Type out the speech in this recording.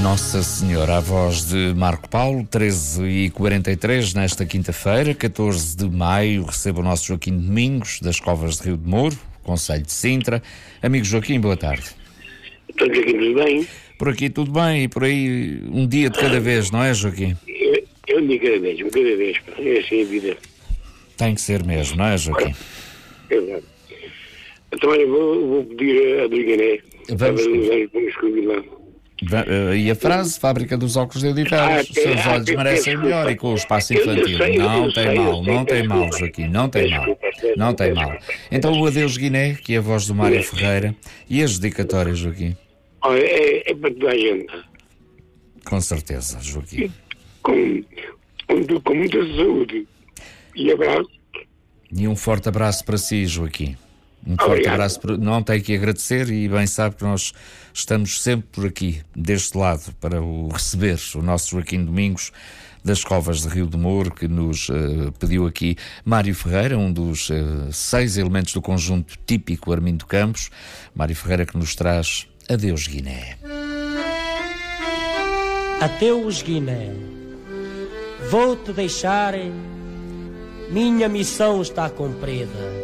Nossa Senhora, a voz de Marco Paulo, 13h43, nesta quinta-feira, 14 de maio, recebe o nosso Joaquim Domingos, das Covas de Rio de Moro, Concelho de Sintra. Amigo Joaquim, boa tarde. Então, Joaquim, tudo bem? Por aqui tudo bem, e por aí um dia de cada vez, não é, Joaquim? É um dia de cada vez, pá. É assim a vida. Tem que ser mesmo, não é, Joaquim? É verdade. Então, olha, vou pedir a Adrigané. Vamos escrever lá. E a frase, fábrica dos óculos de Odivelas, os seus olhos merecem melhor, e com o espaço infantil. Não tem mal, Joaquim, não tem mal. Então o Adeus Guiné, que é a voz do Mário Ferreira, e as dedicatórias, Joaquim? Olha, é para toda a gente. Com certeza, Joaquim. Com muita saúde. E abraço. E um forte abraço para si, Joaquim. Um forte Obrigado. abraço. Não tem que agradecer, e bem sabe que nós estamos sempre por aqui, deste lado, para o receber, o nosso Joaquim Domingos, das Covas de Rio de Moro, que nos pediu aqui Mário Ferreira, um dos 6 elementos do conjunto típico Armindo Campos. Mário Ferreira, que nos traz Adeus Guiné. Adeus Guiné, vou-te deixar, minha missão está cumprida.